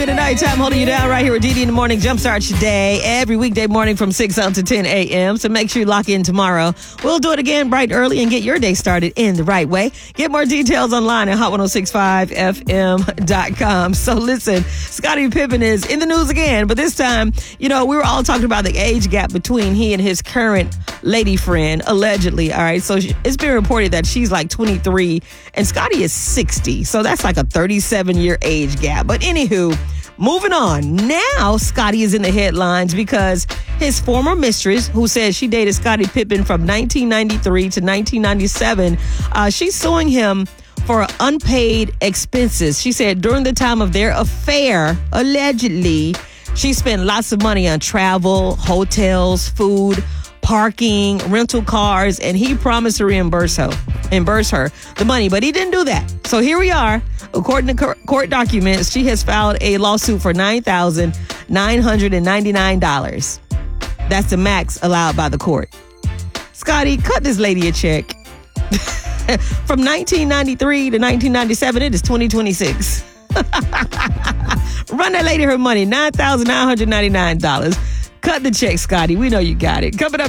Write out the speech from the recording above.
into nighttime, holding you down right here with Dee Dee in the morning. Jumpstart your day every weekday morning from 6 to 10 a.m. So make sure you lock in tomorrow. We'll do it again bright early and get your day started in the right way. Get more details online at hot1065fm.com. So listen, Scottie Pippen is in the news again, but this time, we were all talking about the age gap between he and his current lady friend, allegedly. All right. So it's been reported that she's like 23 and Scottie is 60. So that's like a 37-year age gap. But anywho, moving on. Now Scottie is in the headlines because his former mistress, who says she dated Scottie Pippen from 1993 to 1997, she's suing him for unpaid expenses. She said during the time of their affair, allegedly, she spent lots of money on travel, hotels, food, parking, rental cars, and he promised to reimburse her the money, but he didn't do that. So here we are. According to court documents, she has filed a lawsuit for $9,999. That's the max allowed by the court. Scottie, cut this lady a check. From 1993 to 1997, it is 2026. Run that lady her money, $9,999. Cut the check, Scottie. We know you got it. Coming up